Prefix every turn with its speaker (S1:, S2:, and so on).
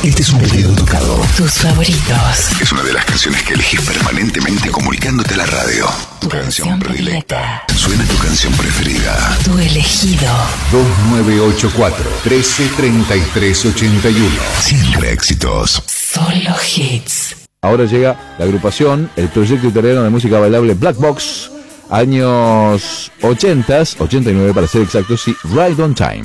S1: Este es un pedido tocado.
S2: Tus favoritos.
S1: Es una de las canciones que elegís permanentemente comunicándote a la radio.
S2: Tu canción predilecta.
S1: Suena tu canción preferida.
S2: Tu elegido.
S3: 2984-133381.
S1: Siempre éxitos.
S2: Solo hits.
S4: Ahora llega la agrupación, el proyecto italiano de música bailable Black Box, años 80, 89 para ser exactos, y Right on Time.